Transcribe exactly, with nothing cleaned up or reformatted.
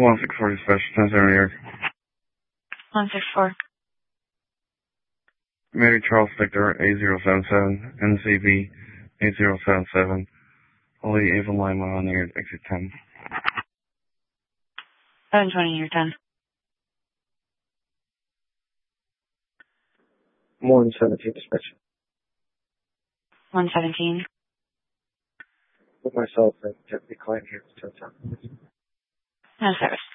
one six four dispatch, ten seven New York. one six four. Mary Charles Victor, eight zero seven seven, N C V, eight zero seven seven. Holy Ava Lima on air, exit ten. seven twenty, year ten. one seventeen dispatch. one seventeen. With myself and deputy client here. No service.